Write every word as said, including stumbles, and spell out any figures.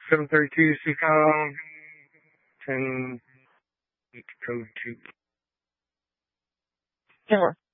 seven thirty-two C COM, ten, code two. Sure.